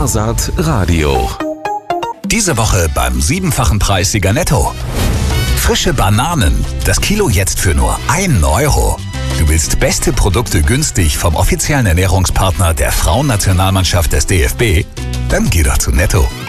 Wahrsat Radio. Diese Woche beim 7-fachen Preissieger Netto. Frische Bananen, das Kilo jetzt für nur 1 Euro. Du willst beste Produkte günstig vom offiziellen Ernährungspartner der Frauennationalmannschaft des DFB? Dann geh doch zu Netto.